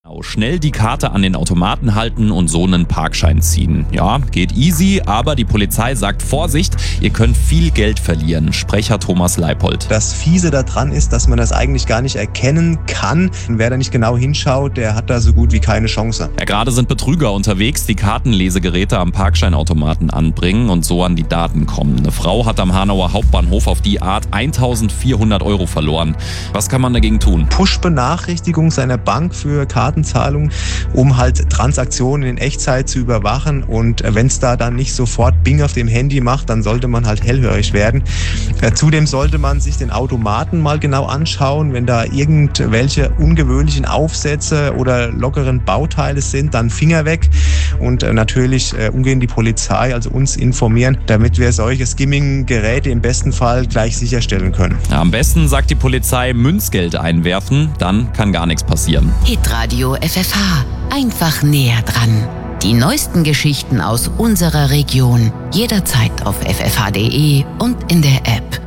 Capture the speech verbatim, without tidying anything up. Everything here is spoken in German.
Schnell die Karte an den Automaten halten und so einen Parkschein ziehen. Ja, geht easy, aber die Polizei sagt Vorsicht, ihr könnt viel Geld verlieren. Sprecher Thomas Leipold. Das Fiese daran ist, dass man das eigentlich gar nicht erkennen kann. Wer da nicht genau hinschaut, der hat da so gut wie keine Chance. Ja, gerade sind Betrüger unterwegs, die Kartenlesegeräte am Parkscheinautomaten anbringen und so an die Daten kommen. Eine Frau hat am Hanauer Hauptbahnhof auf die Art eintausendvierhundert Euro verloren. Was kann man dagegen tun? Push-Benachrichtigung seiner Bank für Karten Zahlung, um halt Transaktionen in Echtzeit zu überwachen, und wenn es da dann nicht sofort Bing auf dem Handy macht, dann sollte man halt hellhörig werden. Äh, zudem sollte man sich den Automaten mal genau anschauen, wenn da irgendwelche ungewöhnlichen Aufsätze oder lockeren Bauteile sind, dann Finger weg und äh, natürlich äh, umgehend die Polizei, also uns informieren, damit wir solche Skimming-Geräte im besten Fall gleich sicherstellen können. Ja, am besten, sagt die Polizei, Münzgeld einwerfen, dann kann gar nichts passieren. Hitradio F F H. Einfach näher dran. Die neuesten Geschichten aus unserer Region. Jederzeit auf f f h punkt d e und in der App.